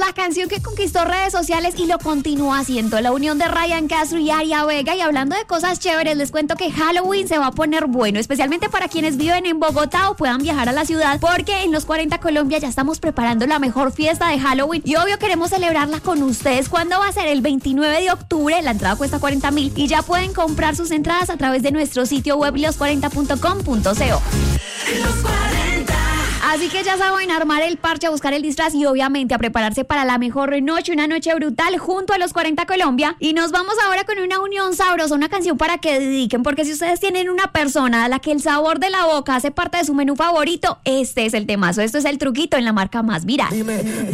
la canción que conquistó redes sociales y lo continúa haciendo. La unión de Ryan Castro y Aria Vega. Y hablando de cosas chéveres, les cuento que Halloween se va a poner bueno, especialmente para quienes viven en Bogotá o puedan viajar a la ciudad, porque en los 40 Colombia ya estamos preparando la mejor fiesta de Halloween y obvio queremos celebrarla con ustedes. ¿Cuándo va a ser? El 29 de octubre. La entrada cuesta 40.000 y ya pueden comprar sus entradas a través de nuestro sitio web los40.com.co. Así que ya saben, armar el parche, a buscar el disfraz y obviamente a prepararse para la mejor noche, una noche brutal junto a los 40 Colombia. Y nos vamos ahora con una unión sabrosa, una canción para que dediquen, porque si ustedes tienen una persona a la que el sabor de la boca hace parte de su menú favorito, este es el temazo, esto es el truquito en la marca más viral.